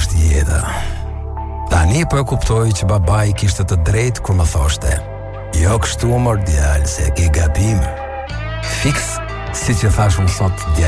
është jeta. Tani po e kuptoj që babai kishte të drejtë kur më thoshte: "Jo kështu mor djalë, se ke gabim." Fiks, si që thash unë sot,